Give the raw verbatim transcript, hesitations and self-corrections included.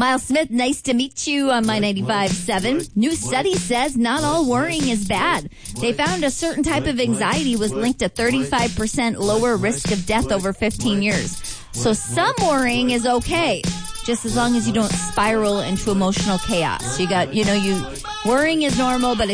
Miles Smith, nice to meet you on My ninety-five point seven. New study says not all worrying is bad. They found a certain type of anxiety was linked to thirty-five percent lower risk of death over fifteen years. So some worrying is okay, just as long as you don't spiral into emotional chaos. You got, you know, you worrying is normal, but